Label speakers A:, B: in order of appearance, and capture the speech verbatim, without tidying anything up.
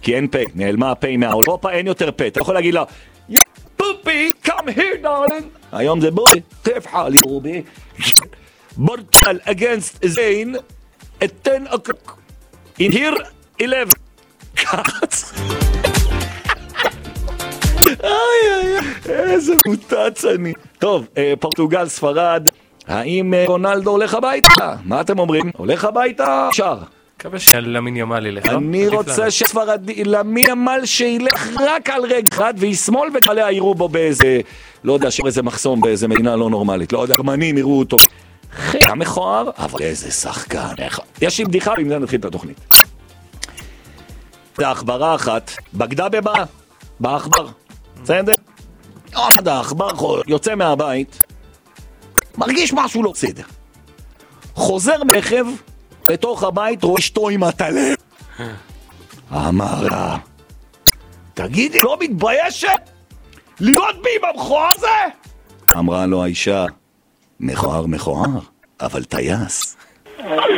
A: כי אין פה, נעלמה הפה מהאירופה, אין יותר פה. אתה יכול להגיד לה, יא פופי, come here darling. היום זה בואי, כיף חלי רובי. ברטל against זיין, at ten o'clock. In here, eleven. קאץ. איי איי איזה מוטץ אני. טוב, פורטוגל, ספרד. האם רונלדו הולך הביתה? מה אתם אומרים? הולך הביתה? שר.
B: מקווה שלמין ימל ילך.
A: אני רוצה שספרדי, למין ימל שילך רק על רגע אחד וישמאל וכאלה יראו בו באיזה, לא יודע, איזה מחסום באיזה מדינה לא נורמלית. לא יודע, גרמנים יראו אותו. היה מכוער, אבל איזה שחקן. יש לי בדיחה, ועם זה נתחיל את התוכנית. זה עכברה אחת, בגדה במה? בעכבר. בסדר? עוד העכבר יוצא מהבית, מרגיש משהו לא בסדר. חוזר מרכב, לתוך הבית רואה אשתו עם הטלב. אמר לה, תגידי, לא מתביישת? להיות בי במכוער הזה? אמרה לו האישה, מכוער מכוער, אבל טייס.